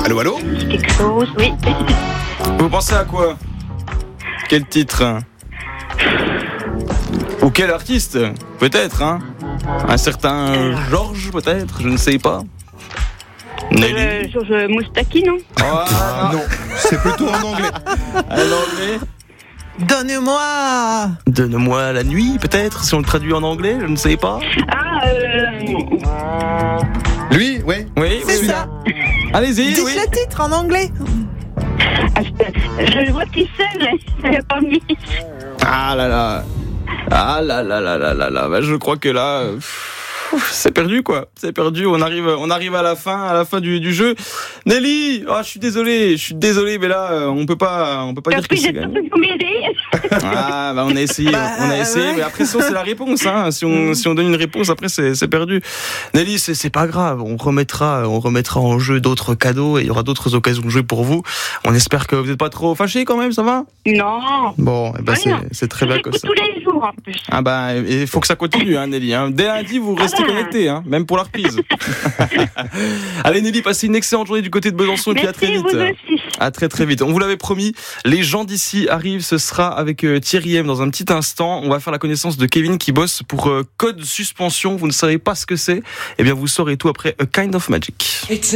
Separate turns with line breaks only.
Allô, allô ?
Quelque chose, oui.
Vous pensez à quoi ? Quel titre ? Ou quel artiste ? Peut-être, hein ? Un certain Georges, peut-être ? Je ne sais pas. Nelly ?
Georges Moustaki, non?
Non, c'est plutôt en anglais.
En anglais ? Donne-moi la nuit, peut-être, si on le traduit en anglais, je ne sais pas.
Lui, ouais.
Oui,
C'est
oui,
ça.
Allez-y,
Dites
oui.
le titre en anglais.
Je vois qui c'est, mais je l'ai pas mis.
Ah là là. Ah là là là là là là. Bah, je crois que là, c'est perdu quoi. C'est perdu. On arrive à la fin du jeu. Nelly, je suis désolé, mais là, on peut pas dire que c'est gagné. Ah bah on a essayé,
ouais.
mais après ça c'est la réponse, hein. Si on donne une réponse, après c'est perdu. Nelly, c'est pas grave. On remettra en jeu d'autres cadeaux et il y aura d'autres occasions de jouer pour vous. On espère que vous n'êtes pas trop fâchés quand même, ça va ?
Non.
Bon, c'est très bien comme ça.
Tous les jours en plus.
Ah bah, il faut que ça continue, hein, Nelly. Hein. Dès lundi, vous restez connectés, hein, même pour la reprise. Allez, Nelly, passez une excellente journée du côté de Besançon et puis à très vite.
Vous aussi.
À très très vite. On vous l'avait promis, les gens d'ici arrivent. Ce sera avec Thierry M dans un petit instant. On va faire la connaissance de Kevin qui bosse pour Code Suspension. Vous ne savez pas ce que c'est ? Eh bien, vous saurez tout après A Kind of Magic.